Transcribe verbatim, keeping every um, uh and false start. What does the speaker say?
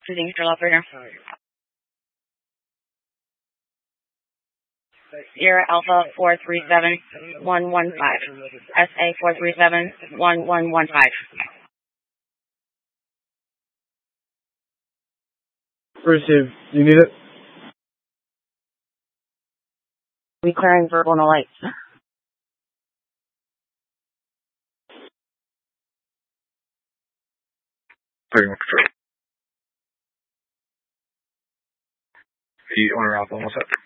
Choosing control operator. Sierra Alpha four three seven one one five. S A four three seven one one one five. Receive. You need it? We clearing verbal no lights. Taking control. The owner Alpha, almost up.